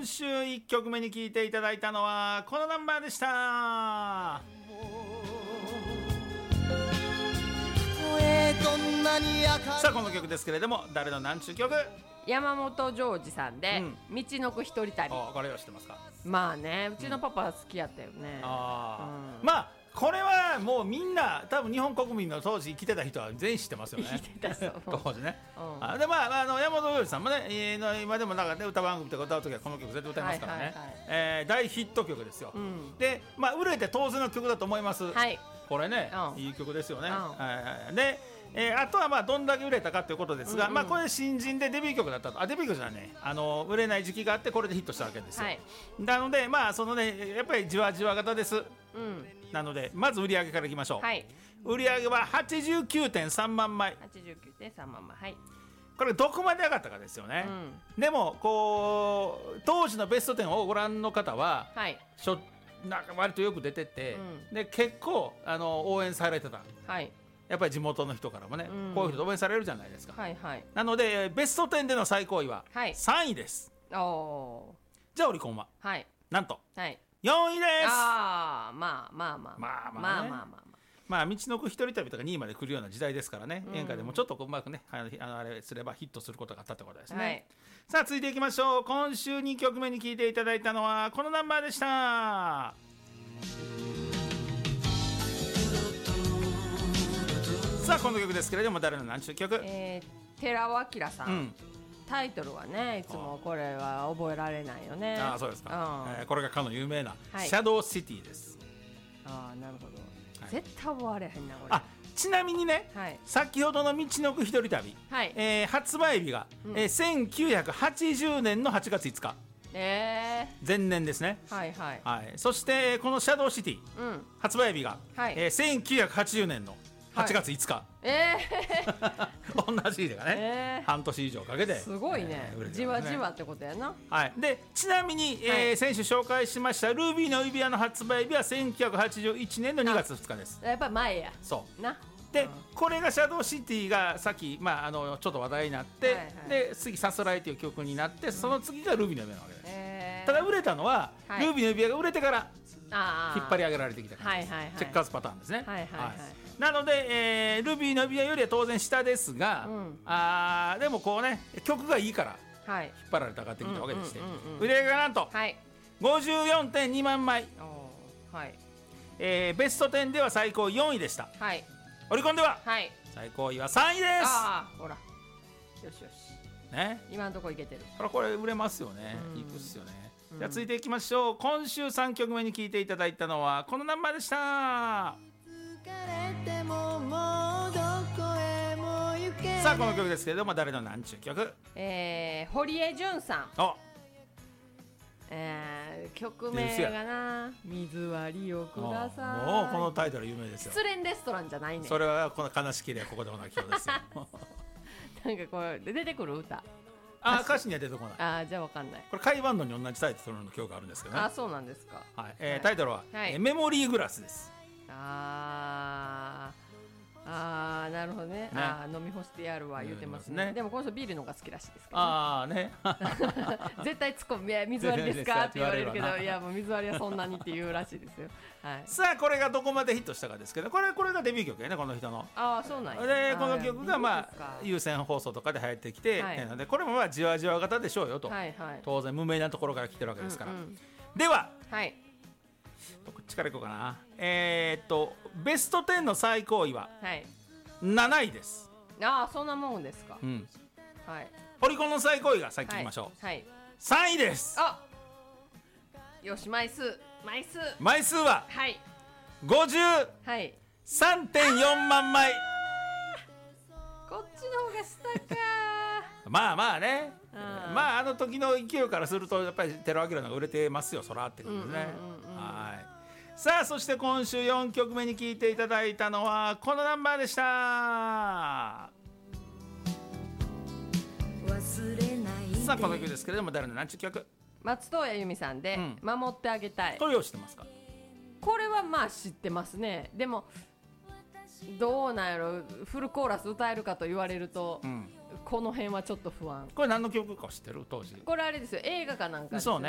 今週1曲目に聴いていただいたのはこのナンバーでした。さあこの曲ですけれども、誰のなんちゅう曲？ 山本譲二さんで、道のく一人旅。 これは知ってますか？ まあね、うちのパパ好きやったよね。 まあこれはもうみんな多分日本国民の当時生きてた人は全員知ってますよね。 生きてた人当時ね。で山本譲二さんもね、今でもなんかね歌番組とか歌うときはこの曲絶対歌いますからね。大ヒット曲ですよ。で売れて当然の曲だと思います。これね、いい曲ですよね。であとはどんだけ売れたかということですが、これ新人でデビュー曲だったと。デビュー曲じゃね、売れない時期があってこれでヒットしたわけですよ。なのでそのねやっぱりじわじわ型です。なのでまず売り上げからいきましょう。売り上げは 89.3 万枚。 89.3 万枚。 これどこまで上がったかですよね。でもこう当時のベスト10をご覧の方は、なんか割とよく出てて、で結構応援されてた。やっぱり地元の人からもね、こういう人応援されるじゃないですか。なのでベスト10での最高位は3位です。じゃあオリコンはなんと4位です。道のく一人旅とか2位まで来るような時代ですからね、演歌でもちょっとうまくねあれすればヒットすることがあったってことですね。さあ続いていきましょう。今週2曲目に聴いていただいたのはこのナンバーでした。さあこの曲ですけれども、誰の何ちゅう曲？ 寺尾明さん。タイトルはね、いつもこれは覚えられないよね。 そうですか。これがかの有名なシャドウシティです。 なるほど。絶対覚えられへんなこれ。 ちなみにね、先ほどの道のく一人旅、発売日が1980年の8月5日。前年ですね。そしてこのシャドウシティ、発売日が1980年の8月5日。同じ日がね、半年以上かけて。 すごいね。じわじわってことやな。 でちなみに先週紹介しましたルビーの指輪の発売日は1981年の2月2日です。 やっぱ前や。 そうな。でこれがシャドウシティがさっきちょっと話題になって、で次さすらいという曲になって、その次がルビーの指輪なわけです。ただ売れたのはルビーの指輪が売れてから引っ張り上げられてきた感じです。チェッカーズパターンですね。なので、ルビーの指輪よりは当然下ですが、でもこうね曲がいいから引っ張られて上がってきたわけでして、売り上げがなんと 54.2 万枚。ベスト10では最高4位でした。オリコンでは最高位は3位です。 ほら、よしよしね、 今のところいけてる。 これ売れますよね。いくっすよね。じゃあ続いていきましょう。今週3曲目に聴いていただいたのはこのナンバーでした。さあこの曲ですけれども、誰のなんちゅう曲？ 堀江純さん。曲名がな、水割りをください。 もうこのタイトル有名ですよ。 失恋レストランじゃないね。 それはこの悲しきりはここでもなきようですよ。 なんかこれ出てくる歌。 歌詞には出てこない。 じゃあわかんない。 これカイバンドに同じタイトルの曲があるんですけどね。 そうなんですか。 タイトルはメモリーグラスです。 なるほどね。飲み干してやるわ言うてますね。でもこの人ビールのが好きらしいですけどね。絶対ツッコミ水割りですかって言われるけど、いやもう水割りはそんなにって言うらしいですよ。 さあこれがどこまでヒットしたかですけど、これがデビュー曲やね、この人の。 そうなんや。 でこの曲が有線放送とかで流行ってきて、これもじわじわ型でしょうよと。当然無名なところから来てるわけですから。ではどっちからいこうかな。ベスト10の最高位は7位です。 そんなもんですか。 オリコンの最高位がさっき言いましょう。3位です。 よし、枚数は 53.4 万枚。 こっちの方が下か。 まあね、あの時の勢いからするとやっぱり寺尾明の方が売れてますよ、そらってことですね。さあそして今週4曲目に聴いていただいたのはこのナンバーでした。さあこの曲ですけれども、誰の何ちゅう曲？ 松任谷由実さんで守ってあげたい。 これを知ってますか？ これは知ってますね。でもどうなんやろ、フルコーラス歌えるかと言われると、この辺はちょっと不安。 これ何の曲か知ってる？当時これあれですよ、映画かなんかですよね。